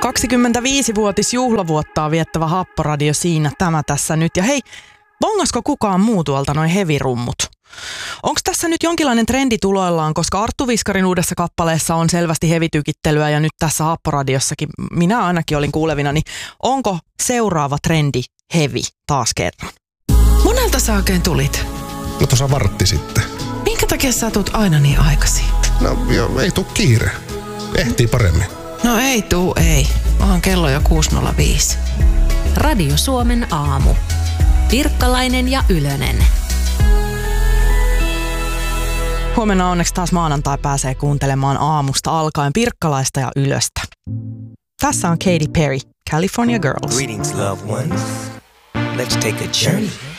25-vuotisjuhlavuottaa viettävä Happoradio siinä, tämä tässä nyt. Ja hei, bongasko kukaan muu tuolta noi hevirummut? Onko tässä nyt jonkinlainen trendi tuloillaan, koska Arttu Viskarin uudessa kappaleessa on selvästi hevitykittelyä ja nyt tässä Happoradiossakin, minä ainakin olin kuulevina, niin onko seuraava trendi hevi taas kerran? Monelta sä oikein tulit? No tuossa vartti sitten. Minkä takia sä tulet aina niin aikaisin? No joo, ei tuu kiire. Ehtii paremmin. No ei. Onhan kello jo 6.05. Radio Suomen aamu. Pirkkalainen ja Ylönen. Huomenna onneksi taas maanantai pääsee kuuntelemaan aamusta alkaen Pirkkalaista ja Ylöstä. Tässä on Katy Perry, California Girls. Greetings, loved ones. Let's take a journey.